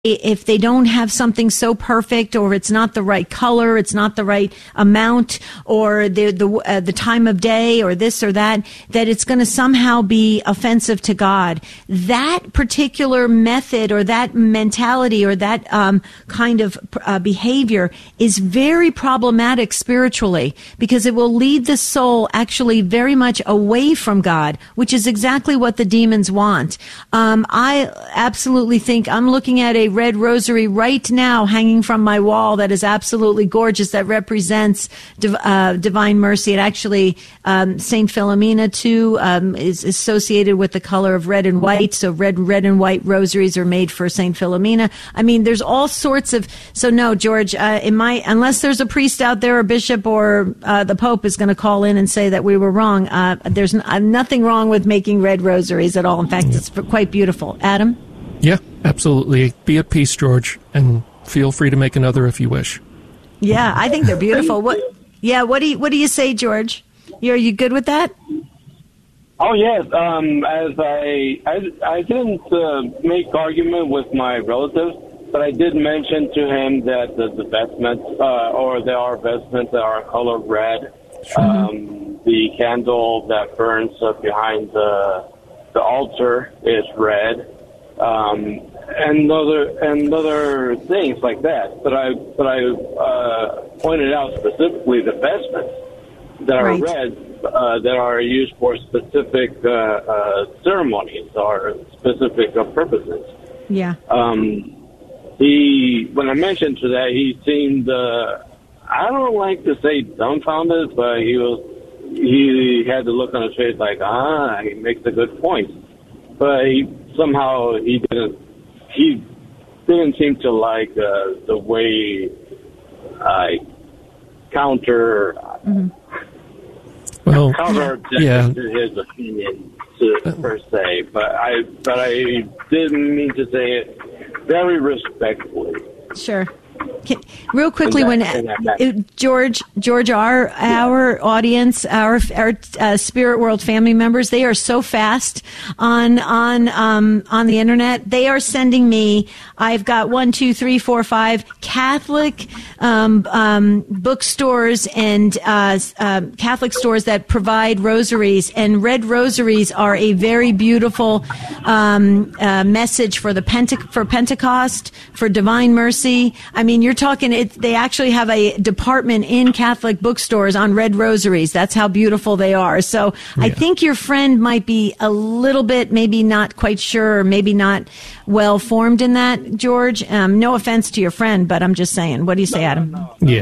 if they don't have something so perfect, or it's not the right color, it's not the right amount, or the time of day, or this or that it's going to somehow be offensive to God. That particular method, or that mentality, or that kind of behavior is very problematic spiritually, because it will lead the soul actually very much away from God, which is exactly what the demons want. I absolutely think I'm looking at a red rosary right now hanging from my wall that is absolutely gorgeous, that represents divine mercy. And actually, Saint Philomena too is associated with the color of red and white. So red and white rosaries are made for Saint Philomena. I mean, there's all sorts of. So no, George, unless there's a priest out there, a bishop, or the Pope is going to call in and say that we were wrong. There's nothing wrong with making red rosaries at all. In fact, it's quite beautiful. Adam? Yeah, absolutely. Be at peace, George, and feel free to make another if you wish. Yeah, I think they're beautiful. What do you say, George? Are you good with that? Oh yes. As I didn't make argument with my relatives, but I did mention to him that the vestments, or there are vestments that are color red. Sure. The candle that burns behind the altar is red. And other things like that. But I pointed out specifically the vestments that are red, that are used for specific ceremonies or specific purposes. Yeah. When I mentioned to that, he seemed I don't like to say dumbfounded, but he had the look on his face like, he makes a good point. But he didn't seem to like the way I counter his opinion per se. But I didn't mean to say it very respectfully. Sure. Real quickly, George, our audience, our Spirit World family members, they are so fast on the internet. They are sending me. I've got 1, 2, 3, 4, 5 Catholic bookstores and Catholic stores that provide rosaries, and red rosaries are a very beautiful message for for Pentecost, for Divine Mercy. I mean, you're talking. They actually have a department in Catholic bookstores on red rosaries. That's how beautiful they are. So I think your friend might be a little bit, maybe not quite sure, or maybe not well formed in that, George. No offense to your friend, but I'm just saying. What do you say, Adam?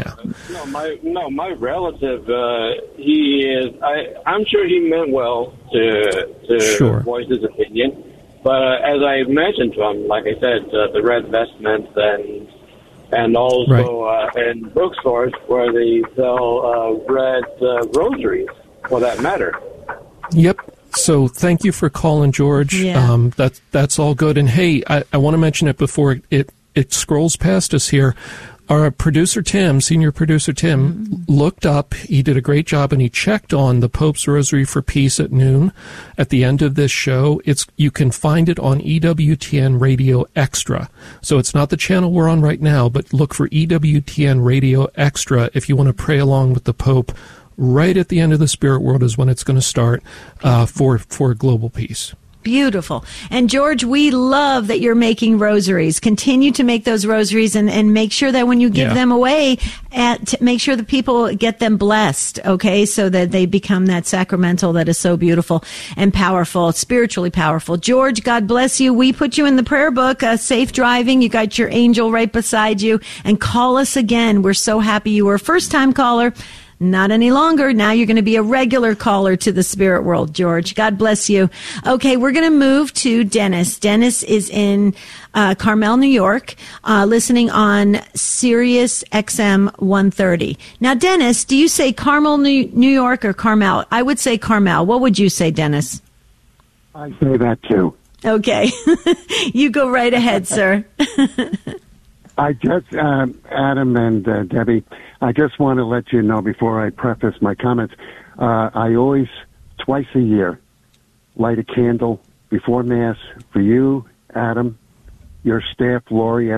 My relative. He is. I'm sure he meant well to voice his opinion. But as I mentioned to him, like I said, the red vestments and also in bookstores where they sell red rosaries, for that matter. Yep. So thank you for calling, George. Yeah. That's all good. And hey, I want to mention it before it scrolls past us here. Our producer Tim, senior producer Tim, looked up. He did a great job, and he checked on the Pope's Rosary for Peace at noon at the end of this show. You can find it on EWTN Radio Extra. So it's not the channel we're on right now, but look for EWTN Radio Extra if you want to pray along with the Pope. Right at the end of the Spirit World is when it's going to start for global peace. Beautiful. And George, we love that you're making rosaries. Continue to make those rosaries and make sure that when you give them away, make sure that people get them blessed, okay, so that they become that sacramental that is so beautiful and powerful, spiritually powerful. George, God bless you. We put you in the prayer book, safe driving. You got your angel right beside you. And call us again. We're so happy you were a first-time caller. Not any longer. Now you're going to be a regular caller to the Spirit World, George. God bless you. Okay, we're going to move to Dennis. Dennis is in Carmel, New York, listening on Sirius XM 130. Now, Dennis, do you say Carmel, New York, or Carmel? I would say Carmel. What would you say, Dennis? I say that too. Okay. You go right ahead, sir. I just, Adam and Debbie, I just want to let you know before I preface my comments, I always, twice a year, light a candle before Mass for you, Adam, your staff, Lori,